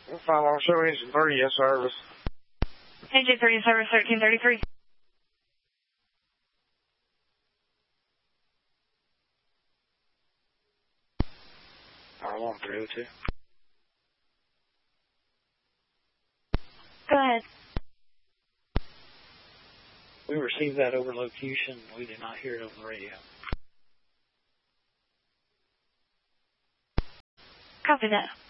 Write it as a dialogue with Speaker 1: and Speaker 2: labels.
Speaker 1: Follow show engine 3 in service.
Speaker 2: Engine 3 in service, 1333.
Speaker 1: R1302.
Speaker 2: Go ahead.
Speaker 3: We received that over locution. We did not hear it over the radio.
Speaker 2: Copy that.